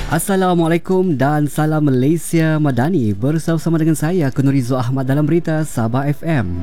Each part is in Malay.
Assalamualaikum dan salam Malaysia Madani. Bersama dengan saya Kunurizo Ahmad dalam berita Sabah FM.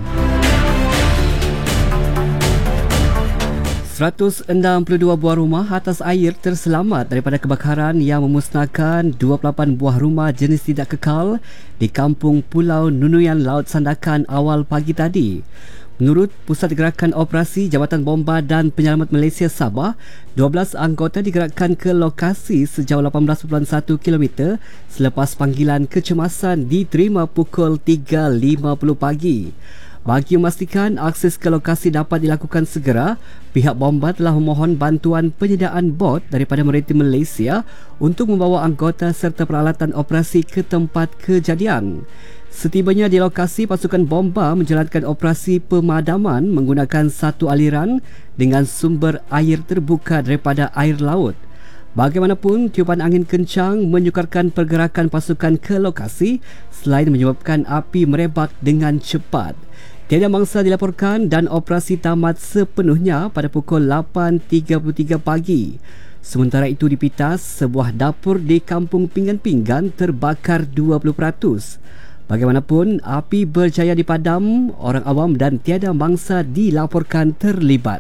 162 buah rumah atas air terselamat daripada kebakaran yang memusnahkan 28 buah rumah jenis tidak kekal di kampung Pulau Nunuyan Laut Sandakan awal pagi tadi. Menurut Pusat Gerakan Operasi Jabatan Bomba dan Penyelamat Malaysia Sabah, 12 anggota digerakkan ke lokasi sejauh 18.1 km selepas panggilan kecemasan diterima pukul 3.50 pagi. Bagi memastikan akses ke lokasi dapat dilakukan segera, pihak bomba telah memohon bantuan penyediaan bot daripada Maritim Malaysia untuk membawa anggota serta peralatan operasi ke tempat kejadian. Setibanya di lokasi, pasukan bomba menjalankan operasi pemadaman menggunakan satu aliran dengan sumber air terbuka daripada air laut. Bagaimanapun, tiupan angin kencang menyukarkan pergerakan pasukan ke lokasi selain menyebabkan api merebak dengan cepat. Tiada mangsa dilaporkan dan operasi tamat sepenuhnya pada pukul 8.33 pagi. Sementara itu di Pitas, sebuah dapur di Kampung Pinggan-Pinggan terbakar 20%. Bagaimanapun, api berjaya dipadam, orang awam dan tiada mangsa dilaporkan terlibat.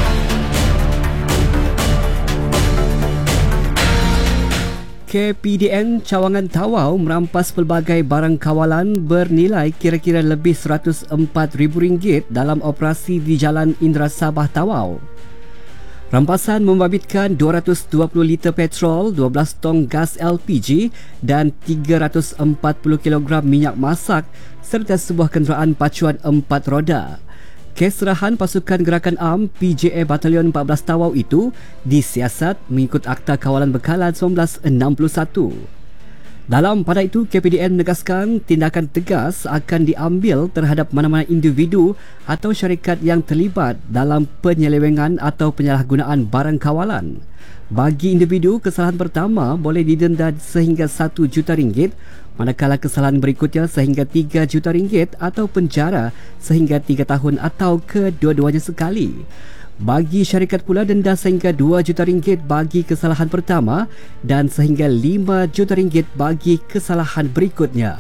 KPDN Cawangan Tawau merampas pelbagai barang kawalan bernilai kira-kira lebih RM104,000 dalam operasi di Jalan Indra Sabah Tawau. Rampasan membabitkan 220 liter petrol, 12 tong gas LPG dan 340 kg minyak masak serta sebuah kenderaan pacuan 4 roda. Keserahan pasukan gerakan AM PJA Batalion 14 Tawau itu disiasat mengikut Akta Kawalan Bekalan 1961. Dalam pada itu, KPDN menegaskan tindakan tegas akan diambil terhadap mana-mana individu atau syarikat yang terlibat dalam penyelewengan atau penyalahgunaan barang kawalan. Bagi individu, kesalahan pertama boleh didenda sehingga RM1 juta, manakala kesalahan berikutnya sehingga RM3 juta atau penjara sehingga 3 tahun atau kedua-duanya sekali. Bagi syarikat pula, denda sehingga RM2 juta bagi kesalahan pertama dan sehingga RM5 juta bagi kesalahan berikutnya.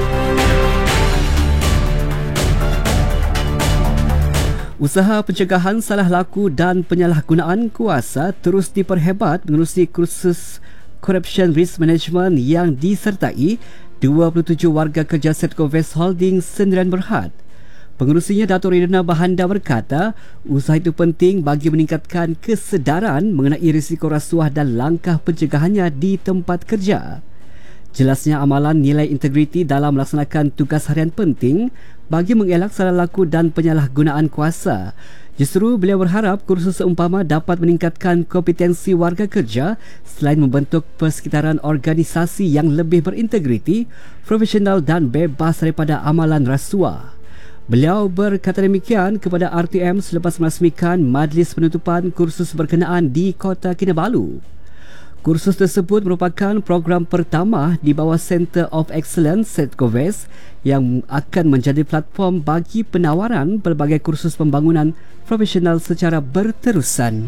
Usaha pencegahan salah laku dan penyalahgunaan kuasa terus diperhebat menerusi kursus Corruption Risk Management yang disertai 27 warga kerja Setcovest Holding Sendirian Berhad. Pengerusinya Dato' Ridana Bahanda berkata, usaha itu penting bagi meningkatkan kesedaran mengenai risiko rasuah dan langkah pencegahannya di tempat kerja. Jelasnya amalan nilai integriti dalam melaksanakan tugas harian penting bagi mengelak salah laku dan penyalahgunaan kuasa. Justru beliau berharap kursus seumpama dapat meningkatkan kompetensi warga kerja selain membentuk persekitaran organisasi yang lebih berintegriti, profesional dan bebas daripada amalan rasuah. Beliau berkata demikian kepada RTM selepas merasmikan majlis penutupan kursus berkenaan di Kota Kinabalu. Kursus tersebut merupakan program pertama di bawah Center of Excellence Setcovest yang akan menjadi platform bagi penawaran pelbagai kursus pembangunan profesional secara berterusan.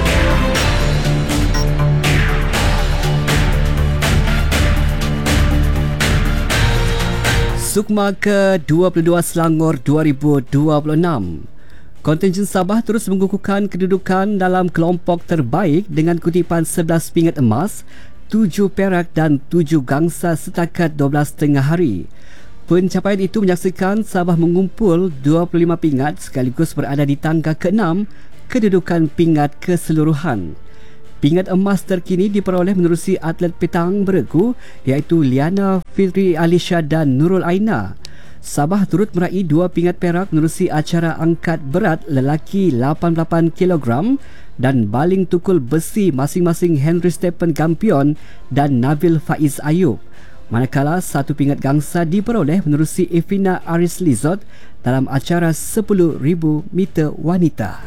Sukma ke-22 Selangor 2026. Kontingen Sabah terus mengukuhkan kedudukan dalam kelompok terbaik dengan kutipan 11 pingat emas, 7 perak dan 7 gangsa setakat 12 tengah hari. Pencapaian itu menyaksikan Sabah mengumpul 25 pingat sekaligus berada di tangga ke-6 kedudukan pingat keseluruhan. Pingat emas terkini diperoleh menerusi atlet petang beregu iaitu Liana Fitri Alisha dan Nurul Aina. Sabah turut meraih 2 pingat perak menerusi acara angkat berat lelaki 88 kg dan baling tukul besi masing-masing Henry Stephen Gampion dan Nabil Faiz Ayub. Manakala 1 pingat gangsa diperoleh menerusi Evina Aris Lizot dalam acara 10,000 meter wanita.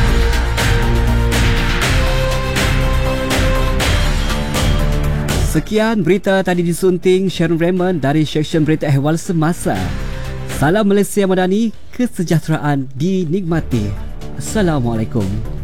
Sekian berita tadi disunting Sharon Raymond dari Seksyen Berita Ehwal Semasa. Salam Malaysia Madani, kesejahteraan dinikmati. Assalamualaikum.